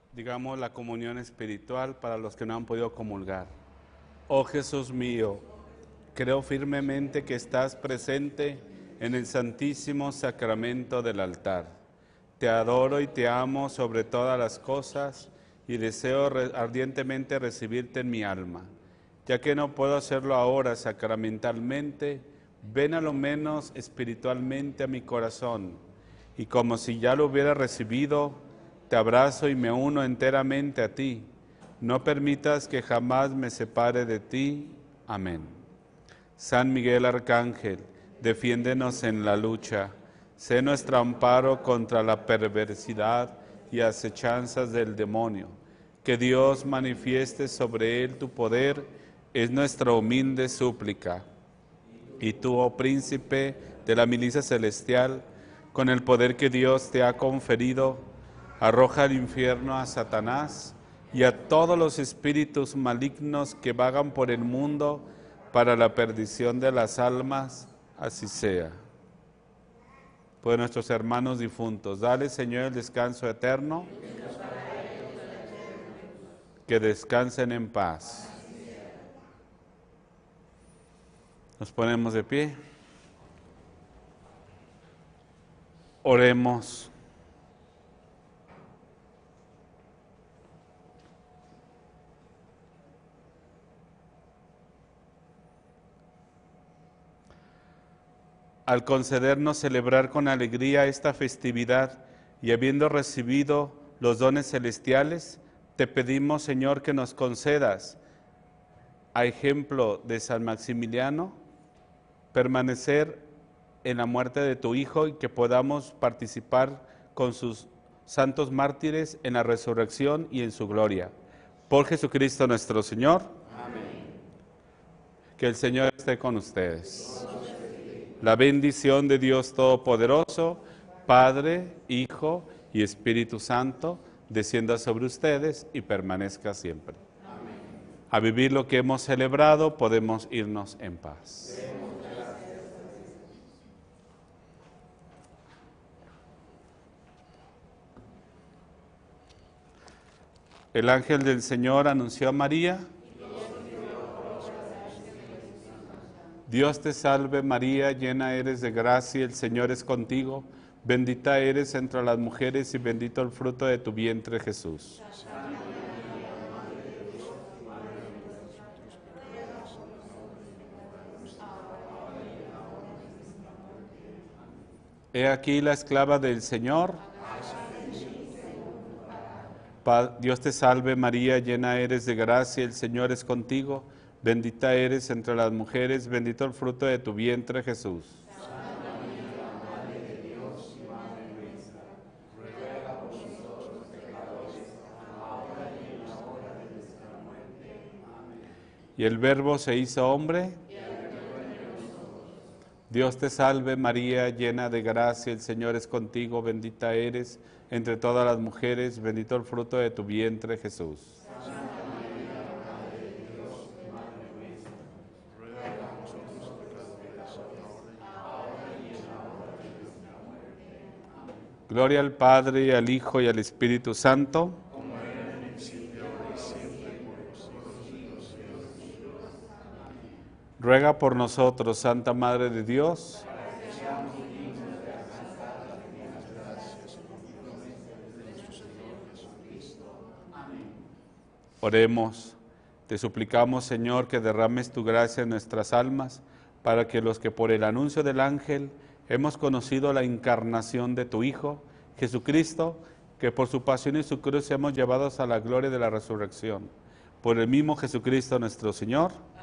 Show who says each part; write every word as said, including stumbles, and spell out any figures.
Speaker 1: Digamos la comunión espiritual para los que no han podido comulgar. Oh Jesús mío, creo firmemente que estás presente en el santísimo sacramento del altar. Te adoro y te amo sobre todas las cosas y deseo re- ardientemente recibirte en mi alma. Ya que no puedo hacerlo ahora sacramentalmente, ven a lo menos espiritualmente a mi corazón, y como si ya lo hubiera recibido, te abrazo y me uno enteramente a ti. No permitas que jamás me separe de ti. Amén. San Miguel Arcángel, defiéndenos en la lucha. Sé nuestro amparo contra la perversidad y acechanzas del demonio. Que Dios manifieste sobre él tu poder, es nuestra humilde súplica. Y tú, oh príncipe de la milicia celestial, con el poder que Dios te ha conferido, arroja al infierno a Satanás y a todos los espíritus malignos que vagan por el mundo para la perdición de las almas, así sea. Por nuestros hermanos difuntos, dale, Señor, el descanso eterno, que descansen en paz. Nos ponemos de pie. Oremos. Al concedernos celebrar con alegría esta festividad y habiendo recibido los dones celestiales, te pedimos, Señor, que nos concedas, a ejemplo de San Maximiliano, permanecer en la muerte de tu Hijo y que podamos participar con sus santos mártires en la resurrección y en su gloria. Por Jesucristo nuestro Señor. Amén. Que el Señor esté con ustedes. La bendición de Dios Todopoderoso, Padre, Hijo y Espíritu Santo, descienda sobre ustedes y permanezca siempre. Amén. A vivir lo que hemos celebrado, podemos irnos en paz. El ángel del Señor anunció a María. Dios te salve María, llena eres de gracia, el Señor es contigo, bendita eres entre las mujeres y bendito el fruto de tu vientre Jesús. He aquí la esclava del Señor. Pa- Dios te salve María, llena eres de gracia, el Señor es contigo, bendita eres entre las mujeres, bendito el fruto de tu vientre Jesús. Y el Verbo se hizo hombre. Dios te salve María, llena de gracia, el Señor es contigo, bendita eres entre todas las mujeres, bendito el fruto de tu vientre Jesús. Gloria al Padre, y al Hijo, y al Espíritu Santo. Ruega por nosotros, Santa Madre de Dios. Oremos. Te suplicamos, Señor, que derrames tu gracia en nuestras almas, para que los que por el anuncio del ángel hemos conocido la encarnación de tu Hijo, Jesucristo, que por su pasión y su cruz seamos llevados a la gloria de la resurrección. Por el mismo Jesucristo nuestro Señor.